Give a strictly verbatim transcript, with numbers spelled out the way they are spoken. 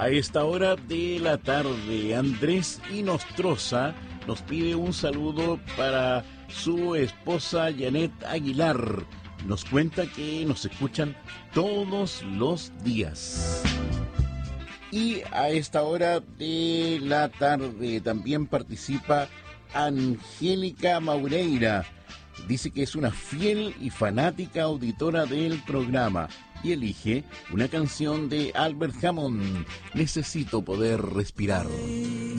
A esta hora de la tarde, Andrés Inostroza nos pide un saludo para su esposa Janet Aguilar. Nos cuenta que nos escuchan todos los días. Y a esta hora de la tarde también participa Angélica Maureira. Dice que es una fiel y fanática auditora del programa y elige una canción de Albert Hammond, Necesito poder respirar.